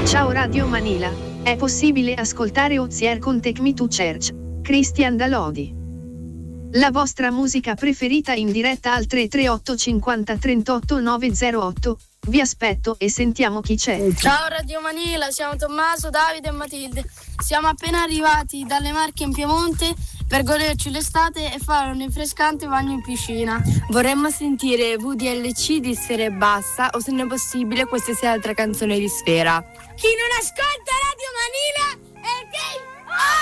Ciao Radio Manila, è possibile ascoltare Ozier con Take Me to Church, Christian Dalodi. La vostra musica preferita in diretta al 338 50 38 908, vi aspetto e sentiamo chi c'è. Ciao Radio Manila, siamo Tommaso, Davide e Matilde. Siamo appena arrivati dalle Marche in Piemonte per goderci l'estate e fare un rinfrescante bagno in piscina. Vorremmo sentire VDLC di Sfera e Bassa o se non è possibile qualsiasi altra canzone di Sfera. Chi non ascolta Radio Manila è gay!